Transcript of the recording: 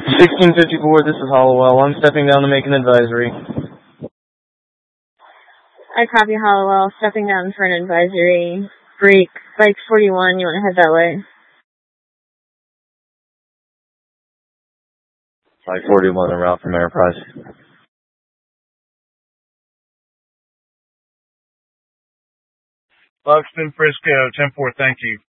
1654, this is Hollowell. I'm stepping down to make an advisory. I copy Hollowell, stepping down for an advisory. Break, bike 41, you want to head that way? Bike 41 en route from Enterprise. Buxton, Frisco, 10-4, thank you.